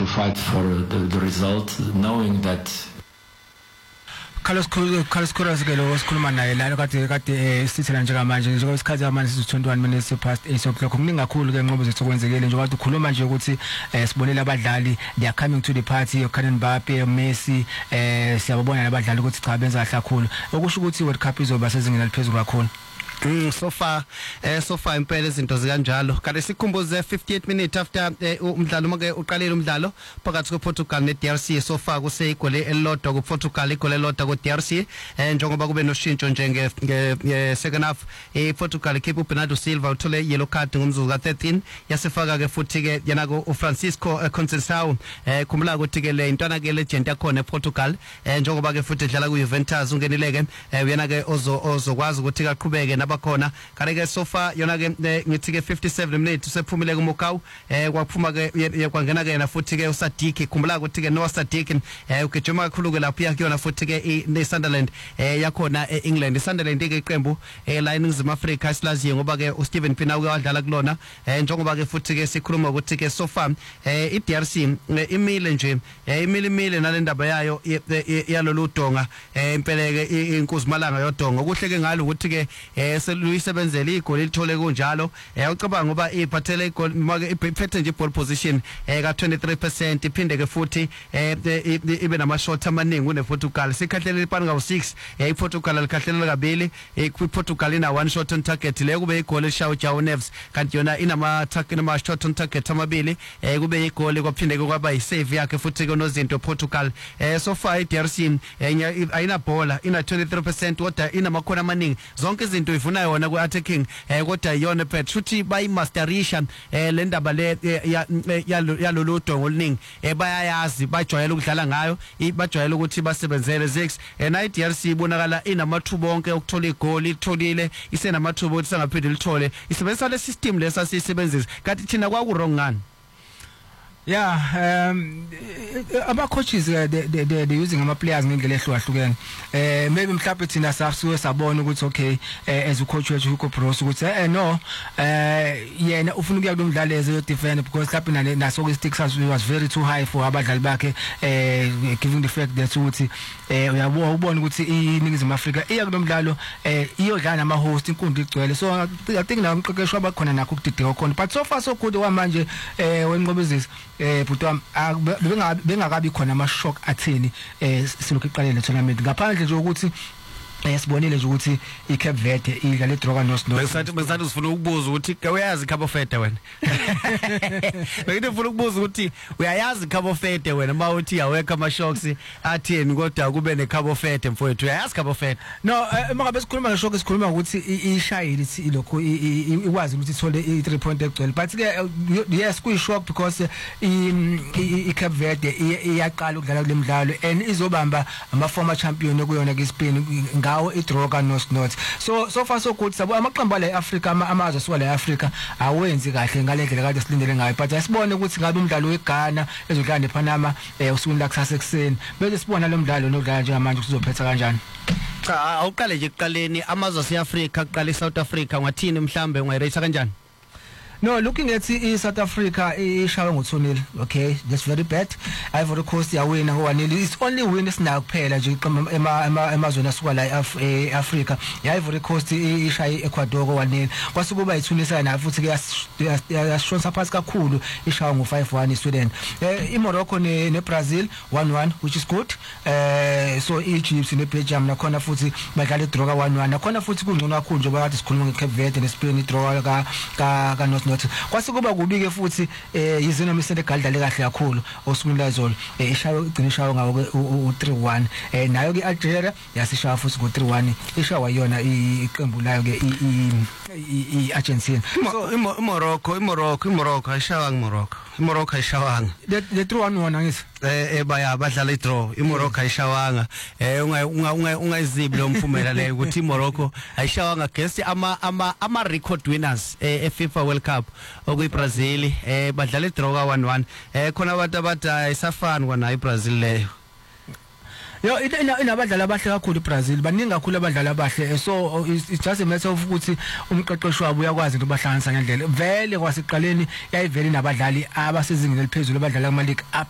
to fight for the result, knowing that. Carlos Correa ke lo sikhuluma naye la kade sithela njengamanje njengoba isikhathi amanje 21 minutes past 8 o'clock kuningi kakhulu ke nqobo zethu kwenzekile njengoba ukhuluma nje ukuthi sibonele abadlali they are coming to the party Kylian Mbappe Messi siyababona labadlali ukuthi cha benza kahle kakhulu okusho ukuthi World Cup izoba sezingeni eliphezulu kakhulu. So far impela izinto zikanjalo kanti sikhumbuze 58 minutes after umdlalo make uqalile umdlalo phakathi kwePortugal neDRC so far kuseyigole elilodwa kuPortugal igole elilodwa kuDRC njengoba kube noshintsho nje nge second half ePortugal ikhipha uBernardo Silva uthole yellow card ngomzuzu ka13 yasifaka ke futhi ke yena uFrancisco Conceição khumula ukuthi ke le intwana ke legend yakhona ePortugal njengoba ke futhi edlala kuJuventus ungenileke uyena ke ozokwazi ukuthi aqhubeke bakhona kanike so far yona ke ngithi ke 57 minutes usephumile kuMokau kwaphuma ke kwangena ke yena futhi ke uSadiq khumbula ukuthi ke no Sadiq ugijima kakhulu ke lapha yakuyona futhi ke neSunderland yakhona eEngland iSunderland ke iqembu la eNingizimu Afrika isilaziye ngoba ke uSteven Pienaar uyadlala kulona njengoba ke futhi ke sikhuluma ukuthi ke so far iDRC imile nje imile nalendaba yayo yalolu donga impela ke inkuzimalanga yodonga kuhle ke ngalo ukuthi ke seluyisebenzela igoli lithole kunjalo ucabanga ngoba iphathele igoli make iphethe nje ball position ka 23% iphinde ke futhi ibe nama shot amaningi kunePortugal sikhahlele ipani ka 6 iPortugal likhahlele kabili iPortugal ina one shot on target le kube igoli lishawo João Neves kanti yona inama shot on target amabili kube igoli kwaphinde kwaba isave yakhe futhi konozinto Portugal so far iDRC ayina bhola ina 23% kodwa inamakhono amaningi zonke izinto ifuna yona ku-attacking kodwa yona phethe futhi bayimasterisha le ndaba le yalolu dongo oluningi bayayazi bajwayele ukudlala ngayo bajwayele ukuthi basebenzele Zix na iDRC ibonakala inamathuba onke ukuthola igoli itholile isenamathuba ukuthi sangaphinde lithole isebenzisa le system lesa sisebenzisa kanti thina kwaku wrong ngani. Yeah, aba coaches they using ama players ngendlela ehlukahlukene. Maybe mhlawumbe thina sasuke sabona ukuthi okay as a coach wethu Hugo Bros ukuthi no yena ufuna ukuya kulomdlalo ezo defend because mhlawumbe naso ke sticks was very too high for abadlali bakhe giving the fact that ukuthi uyabona ukuthi iNingizimu Afrika iya kulomdlalo iyodlala nama host inkundla igcwele so I think na umqeqeshi wabakhona nakho ukudideka khona but so far so good kwamanje wenqobezisa butwa bengakabi khona ama shock atheni silokhu iqalele tournament ngaphandle nje ukuthi sibonile nje ukuthi iCape Verde idlala eDroga besathi usifuna ukubuza ukuthi uyayazi Cabo Verde wena bengide ufuna ukubuza ukuthi uyayazi Cabo Verde wena mawuthi aweka ama shocks atheni kodwa kube neCabo Verde mfowethu uyayazi Cabo Verde no mangabe sikhuluma ngeshock sikhuluma ukuthi ishayile ilokho ikwazi ukuthi ithole i3 point egcwele but ke yes kuyishock because iCape Verde iyaqala ukudlala kule midlalo and izobamba ama former champion kuyona ke Spain ngawo iDroga not so far so good sabo amaqembu la eAfrica amazwe asuka la eAfrica awenzi kahle ngalendlela kade silindele ngayo but asibone ukuthi ngabe umdlalo weGhana ezodlala nePanama usuku la kusasa ekseni bese sibona lo mdlalo nodlala njengamanje usizophetha kanjani. Cha awuqale nje ekuqaleni amazwe aseAfrica aqala eSouth Africa ngathini mhlambe ungayirate kanjani. No, looking at South Africa, ishawe ngo2-0. Okay, that's very bad. Ivory Coast yawina ngo1-0. It's only win isina kuphela nje emazweni asuka la eAfrica. Ivory Coast ishaye eEcuador ngo1-0. Kwasukuba iTunisia na futhi ke yashonsa phansi kakhulu ishawe ngo5-1 eSweden. iMorocco neBrazil 1-1 which is good. So Egypt neBelgium nakhona futhi badlala eDroga 1-1. Nakhona futhi kungcono kakhulu njengoba kade sikhuluma ngeCape Verde neSpain iDroga ka not kwasikuba kubike futhi yizino miSenegal dlale kahle kakhulu osukwini lazolo ishawe igcina ishawe ngawo u3-1 nayo ke Algeria yasishawa futhi ngo3-1 ishawa yona iqembu layo ke iArgentina so iMorocco ayishawa ngeMorocco iMorocco ayishawanga the 3-1 angithi baya badlala idraw iMorocco ayishawanga ungayizibi lo mphumela leyo ukuthi iMorocco ayishawanga against ama record winners eFIFA World Cup okuyiBrazil badlala idraw ka 1-1 khona abantu abathi ayisafani kwana iBrazil leyo. Yo inabadlali abahle kakhulu iBrazil baningi kakhulu abadlali abahle so it's just a matter of ukuthi umqeqeshi wabo uyakwazi ukuthi bahlanganisa ngendlela vele kwasiqaleni yayivele nabadlali abasezingeni eliphezulu abadlala kuma league